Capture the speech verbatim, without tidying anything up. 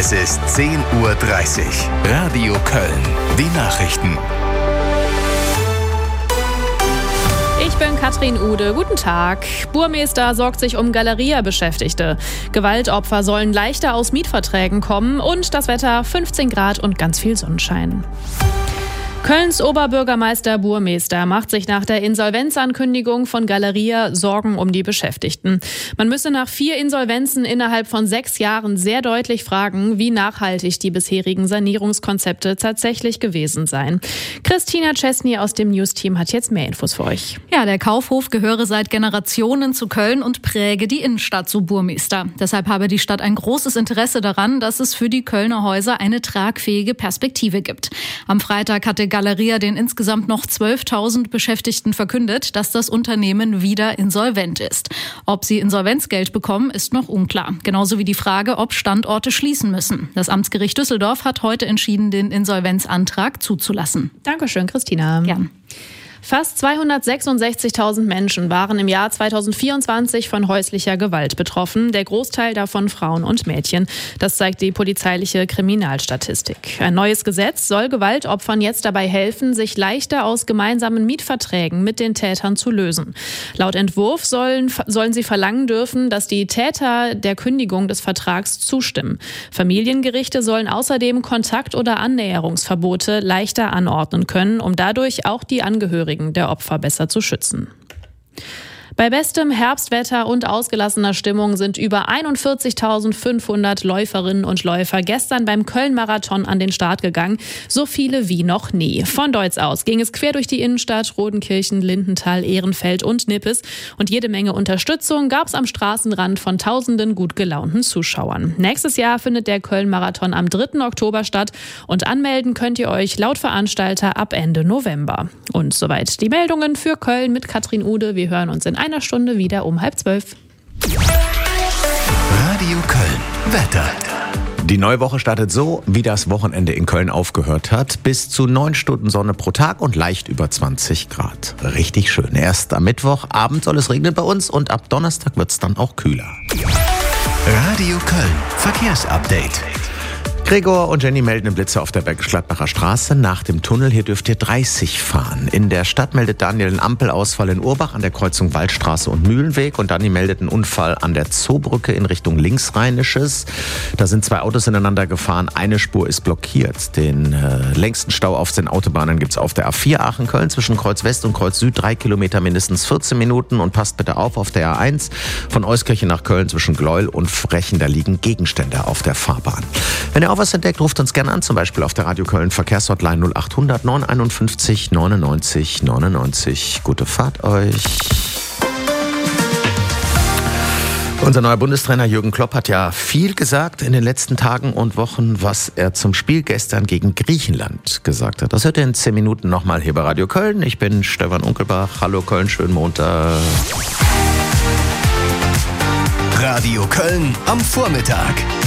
Es ist zehn Uhr dreißig. Radio Köln. Die Nachrichten. Ich bin Katrin Ude. Guten Tag. Burmester sorgt sich um Galeria-Beschäftigte. Gewaltopfer sollen leichter aus Mietverträgen kommen und das Wetter fünfzehn Grad und ganz viel Sonnenschein. Kölns Oberbürgermeister Burmester macht sich nach der Insolvenzankündigung von Galeria Sorgen um die Beschäftigten. Man müsse nach vier Insolvenzen innerhalb von sechs Jahren sehr deutlich fragen, wie nachhaltig die bisherigen Sanierungskonzepte tatsächlich gewesen seien. Christina Chesney aus dem News-Team hat jetzt mehr Infos für euch. Ja, der Kaufhof gehöre seit Generationen zu Köln und präge die Innenstadt, so Burmester. Deshalb habe die Stadt ein großes Interesse daran, dass es für die Kölner Häuser eine tragfähige Perspektive gibt. Am Freitag hatte Galeria den insgesamt noch zwölftausend Beschäftigten verkündet, dass das Unternehmen wieder insolvent ist. Ob sie Insolvenzgeld bekommen, ist noch unklar. Genauso wie die Frage, ob Standorte schließen müssen. Das Amtsgericht Düsseldorf hat heute entschieden, den Insolvenzantrag zuzulassen. Dankeschön, Christina. Gern. Fast zweihundertsechsundsechzigtausend Menschen waren im Jahr zweitausendvierundzwanzig von häuslicher Gewalt betroffen, der Großteil davon Frauen und Mädchen. Das zeigt die polizeiliche Kriminalstatistik. Ein neues Gesetz soll Gewaltopfern jetzt dabei helfen, sich leichter aus gemeinsamen Mietverträgen mit den Tätern zu lösen. Laut Entwurf sollen, sollen sie verlangen dürfen, dass die Täter der Kündigung des Vertrags zustimmen. Familiengerichte sollen außerdem Kontakt- oder Annäherungsverbote leichter anordnen können, um dadurch auch die Angehörigen der Opfer besser zu schützen. Bei bestem Herbstwetter und ausgelassener Stimmung sind über einundvierzigtausendfünfhundert Läuferinnen und Läufer gestern beim Köln-Marathon an den Start gegangen. So viele wie noch nie. Von Deutz aus ging es quer durch die Innenstadt, Rodenkirchen, Lindenthal, Ehrenfeld und Nippes. Und jede Menge Unterstützung gab es am Straßenrand von tausenden gut gelaunten Zuschauern. Nächstes Jahr findet der Köln-Marathon am dritten Oktober statt. Und anmelden könnt ihr euch laut Veranstalter ab Ende November. Und soweit die Meldungen für Köln mit Katrin Ude. Wir hören uns in einer Stunde wieder um halb zwölf. Radio Köln. Wetter. Die neue Woche startet so, wie das Wochenende in Köln aufgehört hat. Bis zu neun Stunden Sonne pro Tag und leicht über zwanzig Grad. Richtig schön. Erst am Mittwochabend soll es regnen bei uns und ab Donnerstag wird es dann auch kühler. Radio Köln. Verkehrsupdate. Gregor und Jenny melden den Blitzer auf der Bergisch-Gladbacher Straße. Nach dem Tunnel hier dürft ihr dreißig fahren. In der Stadt meldet Daniel einen Ampelausfall in Urbach an der Kreuzung Waldstraße und Mühlenweg. Und Dani meldet einen Unfall an der Zoobrücke in Richtung Linksrheinisches. Da sind zwei Autos ineinander gefahren. Eine Spur ist blockiert. Den äh, längsten Stau auf den Autobahnen gibt's auf der A vier Aachen-Köln zwischen Kreuz West und Kreuz Süd. Drei Kilometer mindestens vierzehn Minuten. Und passt bitte auf auf der A eins von Euskirchen nach Köln zwischen Gleuel und Frechen. Da liegen Gegenstände auf der Fahrbahn. Wenn ihr auch was entdeckt, ruft uns gerne an, zum Beispiel auf der Radio Köln Verkehrshotline null acht hundert neunundeinundfünfzig neunundneunzig neunundneunzig. Gute Fahrt euch. Unser neuer Bundestrainer Jürgen Klopp hat ja viel gesagt in den letzten Tagen und Wochen, was er zum Spiel gestern gegen Griechenland gesagt hat. Das hört ihr in zehn Minuten nochmal hier bei Radio Köln. Ich bin Stefan Unkelbach. Hallo Köln, schönen Montag. Radio Köln am Vormittag.